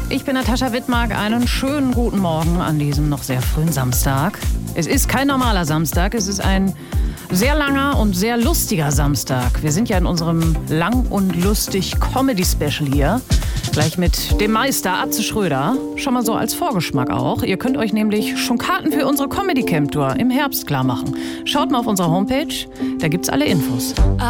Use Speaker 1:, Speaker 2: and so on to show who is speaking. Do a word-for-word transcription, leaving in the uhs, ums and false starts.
Speaker 1: Ich bin Natascha Wittmark. Einen schönen guten Morgen an diesem noch sehr frühen Samstag. Es ist kein normaler Samstag, es ist ein sehr langer und sehr lustiger Samstag. Wir sind ja in unserem Lang und Lustig Comedy Special hier. Gleich mit dem Meister Atze Schröder. Schon mal so als Vorgeschmack auch. Ihr könnt euch nämlich schon Karten für unsere Comedy Camp Tour im Herbst klar machen. Schaut mal auf unserer Homepage, da gibt's alle Infos.